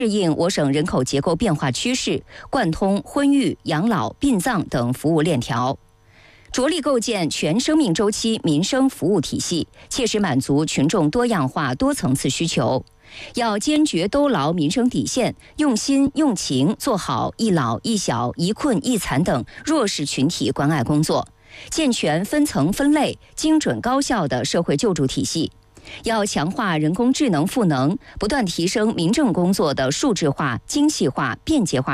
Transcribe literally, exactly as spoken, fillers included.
适应我省人口结构变化趋势，贯通婚育、养老、殡葬等服务链条，着力构建全生命周期民生服务体系，切实满足群众多样化、多层次需求。要坚决兜牢民生底线，用心用情做好一老一小、一困一残等弱势群体关爱工作，健全分层分类、精准高效的社会救助体系。要强化人工智能赋能，不断提升民政工作的数字化、精细化、便捷化